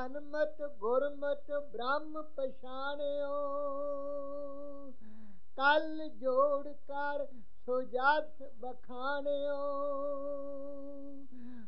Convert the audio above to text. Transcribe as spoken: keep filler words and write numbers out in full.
ਹਨਮਤ ਗੁਰਮਤ ਬ੍ਰਹਮ ਪਛਾਣਿਓ। ਕਲ ਜੋੜ ਕਰ ਸੁਜਤ ਬਖਾਣਿਓ।